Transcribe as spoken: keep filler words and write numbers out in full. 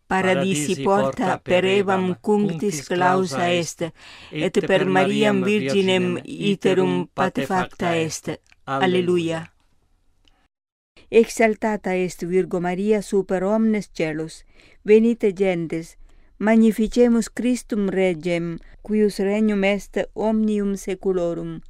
paradisi porta per evam cunctis clausa est, et per Mariam Virginem iterum patefacta est. Alleluia. Exaltata est Virgo Maria super omnes celus, venite gentes, magnificemus Christum Regem, quius regnum est omnium saeculorum.